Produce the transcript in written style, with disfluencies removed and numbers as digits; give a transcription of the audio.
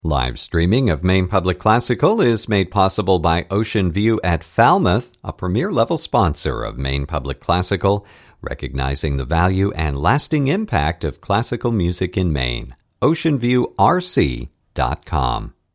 Live streaming of Maine Public Classical is made possible by Ocean View at Falmouth, a premier-level sponsor of Maine Public Classical, recognizing the value and lasting impact of classical music in Maine. OceanViewRC.com.